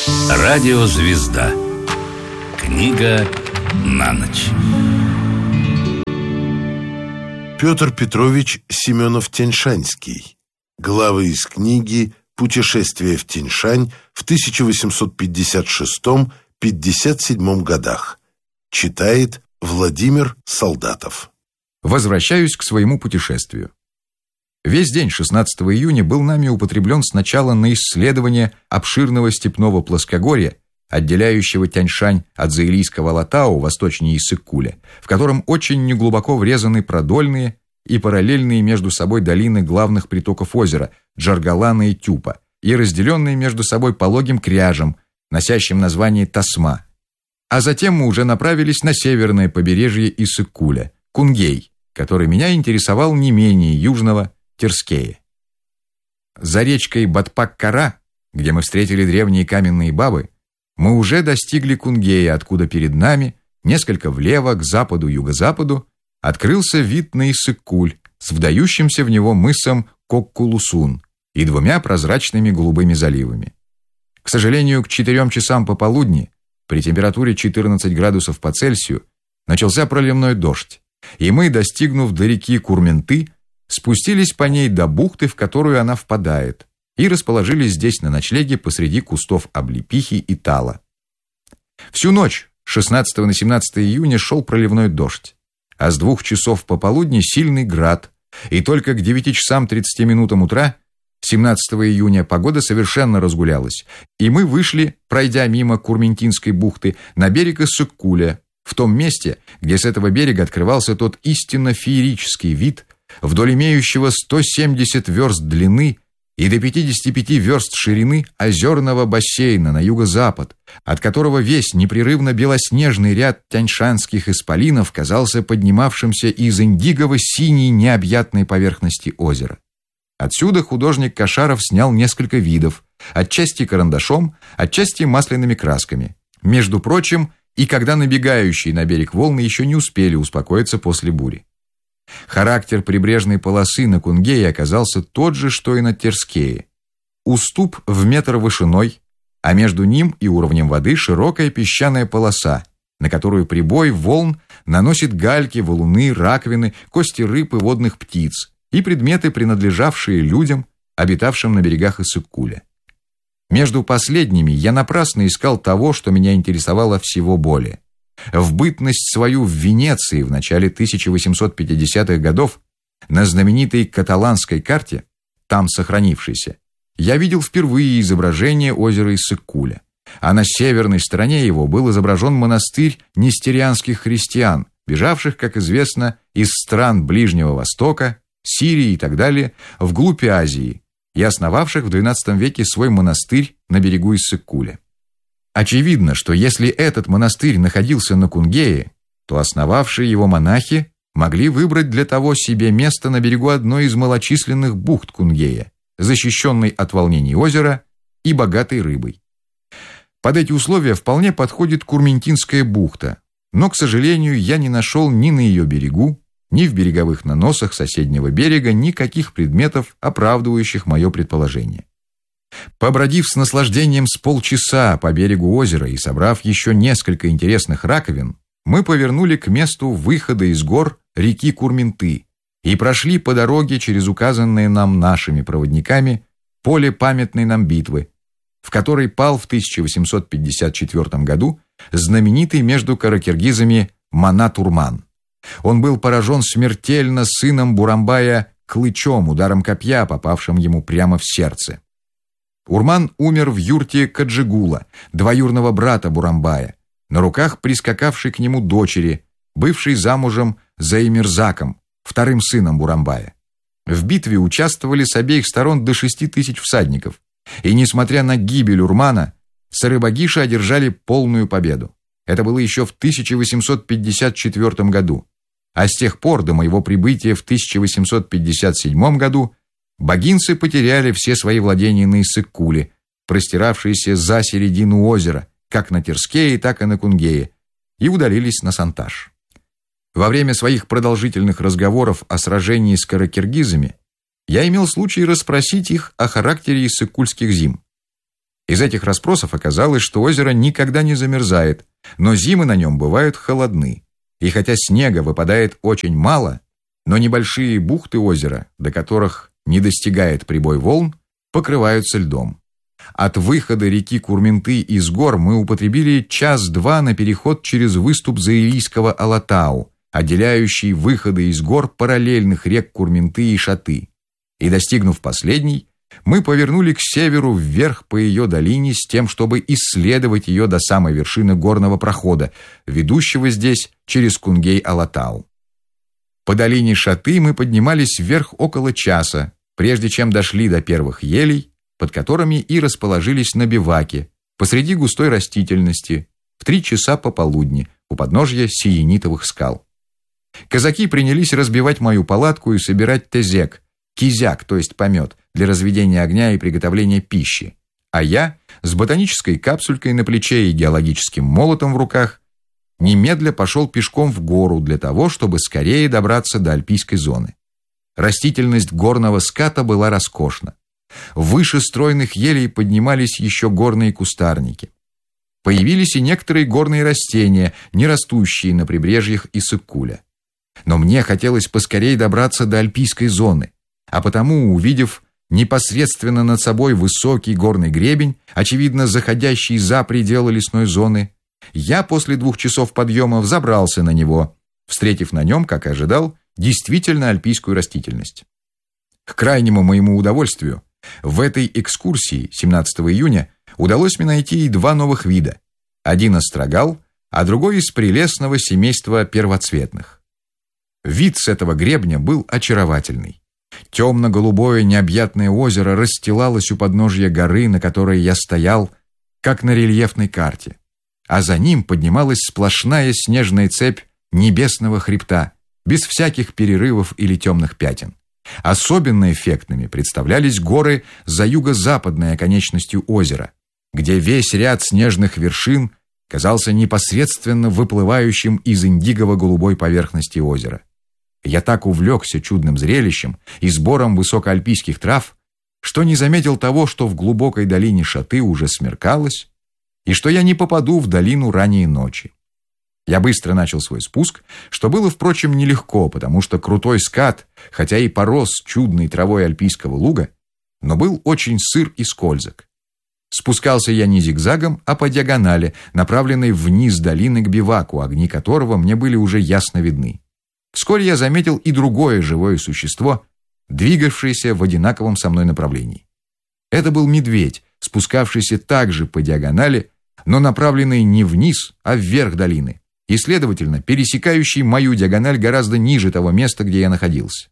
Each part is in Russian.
Радиозвезда. Книга на ночь. Петр Петрович Семенов-Тяньшанский. Главы из книги «Путешествие в Тяньшань» в 1856-57 годах. Читает Владимир Солдатов. Возвращаюсь к своему путешествию. Весь день 16 июня был нами употреблен сначала на исследование обширного степного плоскогорья, отделяющего Тяньшань от Заилийского Алатау, восточнее Иссык-Куля, в котором очень неглубоко врезаны продольные и параллельные между собой долины главных притоков озера Джаргалана и Тюпа, и разделенные между собой пологим кряжем, носящим название Тасма. А затем мы уже направились на северное побережье Иссык-Куля, Кунгей, который меня интересовал не менее южного Терскея. За речкой Батпак-Кара, где мы встретили древние каменные бабы, мы уже достигли Кунгея, откуда перед нами, несколько влево, к западу-юго-западу, открылся вид на Иссык-Куль с вдающимся в него мысом Коккулусун и двумя прозрачными голубыми заливами. К сожалению, к 4 часам пополудни, при температуре 14 градусов по Цельсию, начался проливной дождь, и мы, достигнув до реки Курменты, спустились по ней до бухты, в которую она впадает, и расположились здесь на ночлеге посреди кустов облепихи и тала. Всю ночь, 16 на 17 июня, шел проливной дождь, а с 2 часов пополудни сильный град, и только к 9 часам 30 минутам утра 17 июня погода совершенно разгулялась, и мы вышли, пройдя мимо Курментинской бухты, на берег Иссык-Куля, в том месте, где с этого берега открывался тот истинно феерический вид вдоль имеющего 170 верст длины и до 55 верст ширины озерного бассейна на юго-запад, от которого весь непрерывно белоснежный ряд тяньшанских исполинов казался поднимавшимся из индигово-синей необъятной поверхности озера. Отсюда художник Кошаров снял несколько видов, отчасти карандашом, отчасти масляными красками. Между прочим, и когда набегающие на берег волны еще не успели успокоиться после бури. Характер прибрежной полосы на Кунгее оказался тот же, что и на Терскее. Уступ в метр вышиной, а между ним и уровнем воды широкая песчаная полоса, на которую прибой волн наносит гальки, валуны, раковины, кости рыб и водных птиц и предметы, принадлежавшие людям, обитавшим на берегах Иссык-Куля. Между последними я напрасно искал того, что меня интересовало всего более. В бытность свою в Венеции в начале 1850-х годов на знаменитой каталанской карте, там сохранившейся, я видел впервые изображение озера Иссык-Куля, а на северной стороне его был изображен монастырь нестерианских христиан, бежавших, как известно, из стран Ближнего Востока, Сирии и так далее, вглубь Азии, и основавших в XII веке свой монастырь на берегу Иссык-Куля. Очевидно, что если этот монастырь находился на Кунгее, то основавшие его монахи могли выбрать для того себе место на берегу одной из малочисленных бухт Кунгея, защищенной от волнений озера и богатой рыбой. Под эти условия вполне подходит Курментинская бухта, но, к сожалению, я не нашел ни на ее берегу, ни в береговых наносах соседнего берега никаких предметов, оправдывающих мое предположение. Побродив с наслаждением с полчаса по берегу озера и собрав еще несколько интересных раковин, мы повернули к месту выхода из гор реки Курменты и прошли по дороге через указанное нам нашими проводниками поле памятной нам битвы, в которой пал в 1854 году знаменитый между каракиргизами Мана-Турман. Он был поражен смертельно сыном Бурамбая клычом, ударом копья, попавшим ему прямо в сердце. Урман умер в юрте Каджигула, двоюрного брата Бурамбая, на руках прискакавшей к нему дочери, бывшей замужем за Эмирзаком, вторым сыном Бурамбая. В битве участвовали с обеих сторон до 6000 всадников, и, несмотря на гибель Урмана, сарыбагиши одержали полную победу. Это было еще в 1854 году, а с тех пор до моего прибытия в 1857 году богинцы потеряли все свои владения на Иссык-Куле, простиравшиеся за середину озера, как на Терскее, так и на Кунгее, и удалились на Сантаж. Во время своих продолжительных разговоров о сражении с каракиргизами я имел случай расспросить их о характере иссык-кульских зим. Из этих расспросов оказалось, что озеро никогда не замерзает, но зимы на нем бывают холодны. И хотя снега выпадает очень мало, но небольшие бухты озера, до которых не достигает прибой волн, покрываются льдом. От выхода реки Курменты из гор мы употребили час-два на переход через выступ Заилийского Алатау, отделяющий выходы из гор параллельных рек Курменты и Шаты. И, достигнув последней, мы повернули к северу вверх по ее долине с тем, чтобы исследовать ее до самой вершины горного прохода, ведущего здесь через Кунгей-Алатау. По долине Шаты мы поднимались вверх около часа, прежде чем дошли до первых елей, под которыми и расположились на биваке, посреди густой растительности, в 3 часа пополудни, у подножья сиенитовых скал. Казаки принялись разбивать мою палатку и собирать тезек, кизяк, то есть помет, для разведения огня и приготовления пищи, а я, с ботанической капсулькой на плече и геологическим молотом в руках, немедля пошел пешком в гору для того, чтобы скорее добраться до альпийской зоны. Растительность горного ската была роскошна. Выше стройных елей поднимались еще горные кустарники. Появились и некоторые горные растения, не растущие на прибрежьях Иссык-Куля. Но мне хотелось поскорее добраться до альпийской зоны, а потому, увидев непосредственно над собой высокий горный гребень, очевидно заходящий за пределы лесной зоны, я после 2 часов подъема взобрался на него, встретив на нем, как и ожидал, действительно альпийскую растительность. К крайнему моему удовольствию, в этой экскурсии 17 июня удалось мне найти и 2 новых вида. Один острогал, а другой из прелестного семейства первоцветных. Вид с этого гребня был очаровательный. Темно-голубое необъятное озеро расстилалось у подножья горы, на которой я стоял, как на рельефной карте, а за ним поднималась сплошная снежная цепь небесного хребта, без всяких перерывов или темных пятен. Особенно эффектными представлялись горы за юго-западной оконечностью озера, где весь ряд снежных вершин казался непосредственно выплывающим из индиго-голубой поверхности озера. Я так увлекся чудным зрелищем и сбором высокоальпийских трав, что не заметил того, что в глубокой долине Шаты уже смеркалось, и что я не попаду в долину ранней ночи. Я быстро начал свой спуск, что было, впрочем, нелегко, потому что крутой скат, хотя и порос чудной травой альпийского луга, но был очень сыр и скользок. Спускался я не зигзагом, а по диагонали, направленной вниз долины к биваку, огни которого мне были уже ясно видны. Вскоре я заметил и другое живое существо, двигавшееся в одинаковом со мной направлении. Это был медведь, спускавшийся также по диагонали, но направленный не вниз, а вверх долины, и, следовательно, пересекающий мою диагональ гораздо ниже того места, где я находился.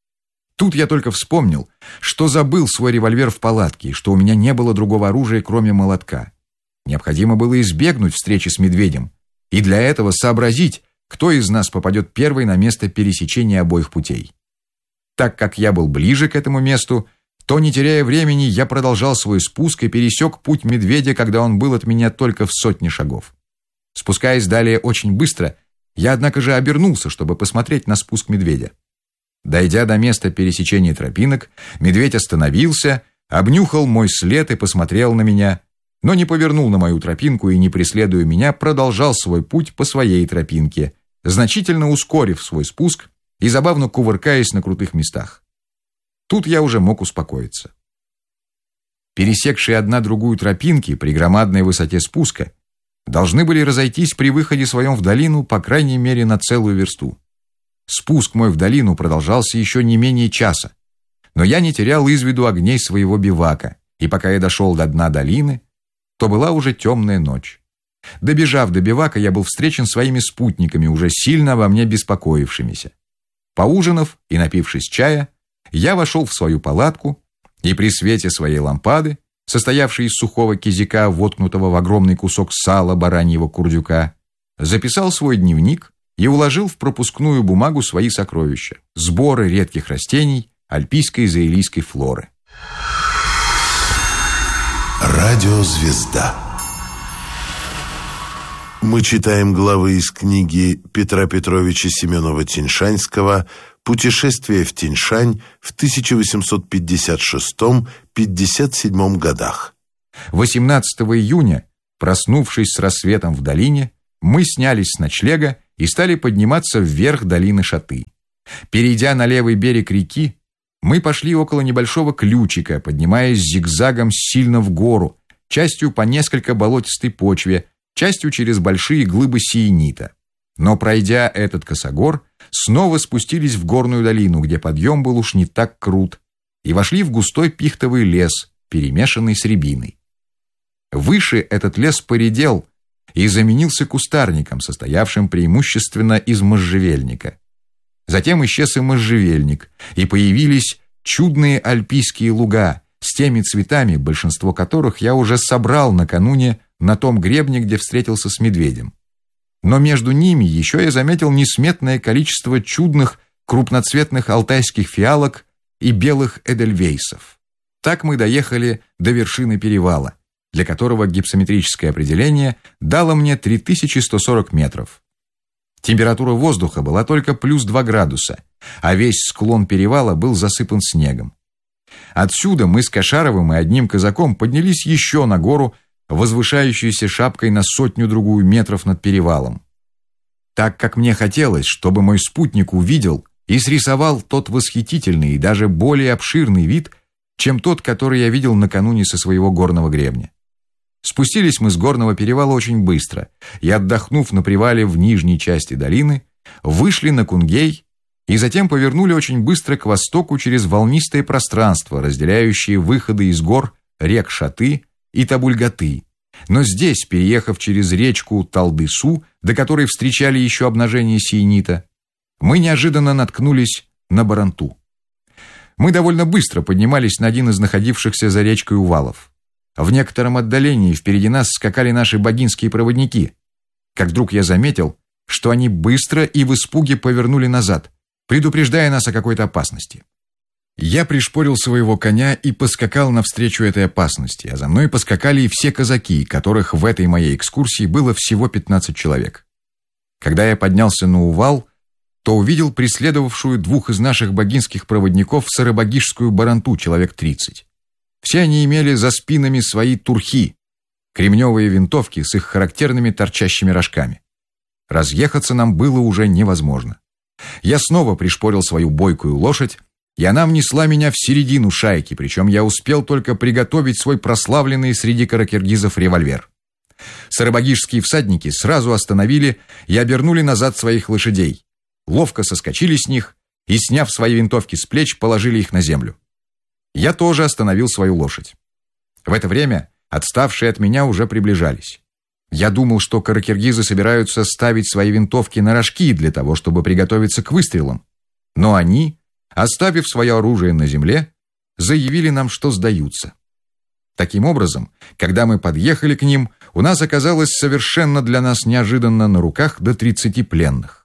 Тут я только вспомнил, что забыл свой револьвер в палатке, и что у меня не было другого оружия, кроме молотка. Необходимо было избегнуть встречи с медведем, и для этого сообразить, кто из нас попадет первый на место пересечения обоих путей. Так как я был ближе к этому месту, то, не теряя времени, я продолжал свой спуск и пересек путь медведя, когда он был от меня только в 100 шагов. Спускаясь далее очень быстро, я, однако же, обернулся, чтобы посмотреть на спуск медведя. Дойдя до места пересечения тропинок, медведь остановился, обнюхал мой след и посмотрел на меня, но не повернул на мою тропинку и, не преследуя меня, продолжал свой путь по своей тропинке, значительно ускорив свой спуск и забавно кувыркаясь на крутых местах. Тут я уже мог успокоиться. Пересекшие одна другую тропинки при громадной высоте спуска должны были разойтись при выходе своем в долину по крайней мере на целую версту. Спуск мой в долину продолжался еще не менее часа, но я не терял из виду огней своего бивака, и пока я дошел до дна долины, то была уже темная ночь. Добежав до бивака, я был встречен своими спутниками, уже сильно обо мне беспокоившимися. Поужинав и напившись чая, я вошел в свою палатку и при свете своей лампады, состоявшей из сухого кизяка, воткнутого в огромный кусок сала бараньего курдюка, записал свой дневник и уложил в пропускную бумагу свои сокровища, сборы редких растений альпийской и заилийской флоры. Радиозвезда. Мы читаем главы из книги Петра Петровича Семенова-Тяньшанского «Путешествие в Тяньшань» в 1856-57 годах. 18 июня, проснувшись с рассветом в долине, мы снялись с ночлега и стали подниматься вверх долины Шаты. Перейдя на левый берег реки, мы пошли около небольшого ключика, поднимаясь зигзагом сильно в гору, частью по несколько болотистой почве, частью через большие глыбы сиенита. Но пройдя этот косогор, снова спустились в горную долину, где подъем был уж не так крут, и вошли в густой пихтовый лес, перемешанный с рябиной. Выше этот лес поредел и заменился кустарником, состоявшим преимущественно из можжевельника. Затем исчез и можжевельник, и появились чудные альпийские луга с теми цветами, большинство которых я уже собрал накануне на том гребне, где встретился с медведем. Но между ними еще я заметил несметное количество чудных крупноцветных алтайских фиалок и белых эдельвейсов. Так мы доехали до вершины перевала, для которого гипсометрическое определение дало мне 3140 метров. Температура воздуха была только плюс 2 градуса, а весь склон перевала был засыпан снегом. Отсюда мы с Кошаровым и одним казаком поднялись еще на гору, возвышающуюся шапкой на 100-другую метров над перевалом. Так как мне хотелось, чтобы мой спутник увидел и срисовал тот восхитительный и даже более обширный вид, чем тот, который я видел накануне со своего горного гребня. Спустились мы с горного перевала очень быстро и, отдохнув на привале в нижней части долины, вышли на Кунгей и затем повернули очень быстро к востоку через волнистое пространство, разделяющее выходы из гор рек Шаты и Табульгаты. Но здесь, переехав через речку Талдысу, до которой встречали еще обнажение сиенита, мы неожиданно наткнулись на Баранту. Мы довольно быстро поднимались на один из находившихся за речкой увалов. В некотором отдалении впереди нас скакали наши богинские проводники. Как вдруг я заметил, что они быстро и в испуге повернули назад, предупреждая нас о какой-то опасности. Я пришпорил своего коня и поскакал навстречу этой опасности, а за мной поскакали и все казаки, которых в этой моей экскурсии было всего 15 человек. Когда я поднялся на увал, то увидел преследовавшую двух из наших богинских проводников сарабагишскую баранту, человек 30. Все они имели за спинами свои турхи, кремневые винтовки с их характерными торчащими рожками. Разъехаться нам было уже невозможно. Я снова пришпорил свою бойкую лошадь, и она внесла меня в середину шайки, причем я успел только приготовить свой прославленный среди каракиргизов револьвер. Сарабагишские всадники сразу остановили и обернули назад своих лошадей, ловко соскочили с них и, сняв свои винтовки с плеч, положили их на землю. Я тоже остановил свою лошадь. В это время отставшие от меня уже приближались. Я думал, что каракиргизы собираются ставить свои винтовки на рожки для того, чтобы приготовиться к выстрелам. Но они, оставив свое оружие на земле, заявили нам, что сдаются. Таким образом, когда мы подъехали к ним, у нас оказалось совершенно для нас неожиданно на руках до 30 пленных.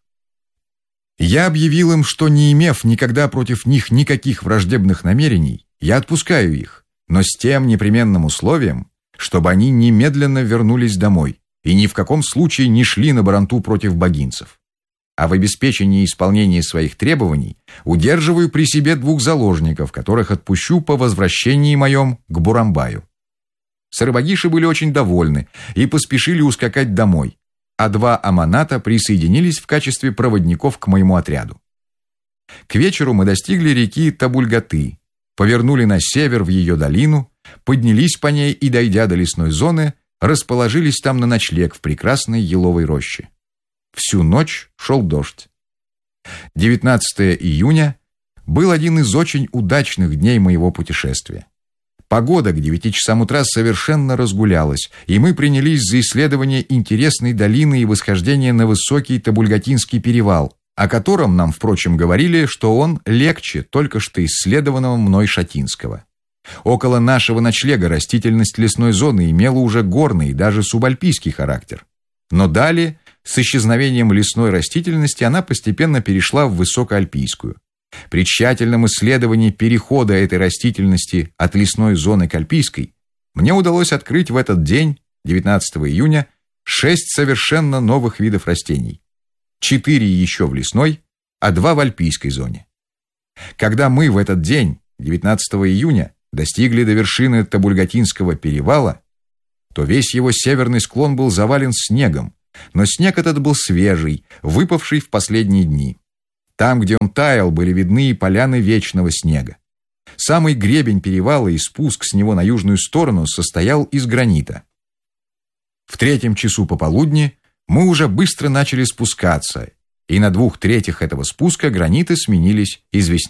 Я объявил им, что, не имев никогда против них никаких враждебных намерений, я отпускаю их, но с тем непременным условием, чтобы они немедленно вернулись домой и ни в каком случае не шли на Баранту против богинцев. А в обеспечении исполнения своих требований удерживаю при себе 2 заложников, которых отпущу по возвращении моем к Бурамбаю. Сарабагиши были очень довольны и поспешили ускакать домой, а 2 аманата присоединились в качестве проводников к моему отряду. К вечеру мы достигли реки Табульгаты, повернули на север в ее долину, поднялись по ней и, дойдя до лесной зоны, расположились там на ночлег в прекрасной еловой роще. Всю ночь шел дождь. 19 июня был один из очень удачных дней моего путешествия. Погода к 9 часам утра совершенно разгулялась, и мы принялись за исследование интересной долины и восхождение на высокий Табульгатинский перевал, о котором нам, впрочем, говорили, что он легче только что исследованного мной Шатинского. Около нашего ночлега растительность лесной зоны имела уже горный и даже субальпийский характер. Но далее, с исчезновением лесной растительности, она постепенно перешла в высокоальпийскую. При тщательном исследовании перехода этой растительности от лесной зоны к альпийской мне удалось открыть в этот день, 19 июня, 6 совершенно новых видов растений. 4 еще в лесной, а 2 в альпийской зоне. Когда мы в этот день, 19 июня, достигли до вершины Табульгатинского перевала, то весь его северный склон был завален снегом, но снег этот был свежий, выпавший в последние дни. Там, где он таял, были видны и поляны вечного снега. Самый гребень перевала и спуск с него на южную сторону состоял из гранита. В 3 часу пополудни мы уже быстро начали спускаться, и на 2/3 этого спуска граниты сменились известнями.